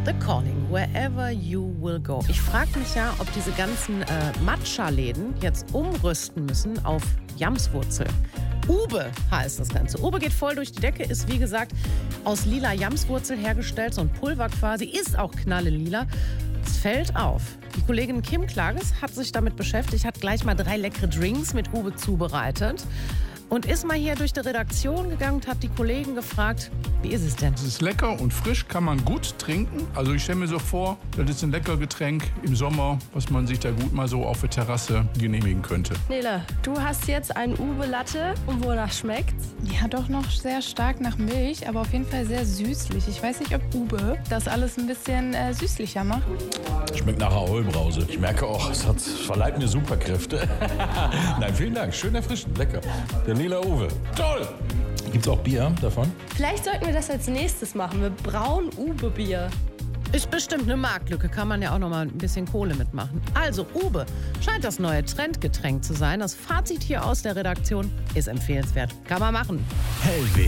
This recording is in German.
The Calling, wherever you will go. Ich frage mich ja, ob diese ganzen Matcha-Läden jetzt umrüsten müssen auf Jamswurzel. Ube heißt das Ganze. Ube geht voll durch die Decke, ist wie gesagt aus lila Jamswurzel hergestellt, so ein Pulver quasi, ist auch knallelila. Es fällt auf. Die Kollegin Kim Klages hat sich damit beschäftigt, hat gleich mal 3 leckere Drinks mit Ube zubereitet und ist mal hier durch die Redaktion gegangen und hat die Kollegen gefragt, wie ist es denn? Es ist lecker und frisch, kann man gut trinken. Also ich stelle mir so vor, das ist ein lecker Getränk im Sommer, was man sich da gut mal so auf der Terrasse genehmigen könnte. Nele, du hast jetzt einen Ube-Latte und wonach schmeckt's? Ja, doch noch sehr stark nach Milch, aber auf jeden Fall sehr süßlich. Ich weiß nicht, ob Ube das alles ein bisschen süßlicher macht. Schmeckt nach Ahoi-Brause. Ich merke auch, es verleiht mir Superkräfte. Nein, vielen Dank. Schön erfrischend, lecker. Der lila Uwe. Toll! Gibt's auch Bier davon? Vielleicht sollten wir das als nächstes machen. Wir brauen Ube-Bier. Ist bestimmt eine Marktlücke, kann man ja auch noch mal ein bisschen Kohle mitmachen. Also Ube scheint das neue Trendgetränk zu sein. Das Fazit hier aus der Redaktion ist empfehlenswert. Kann man machen. Hellweh.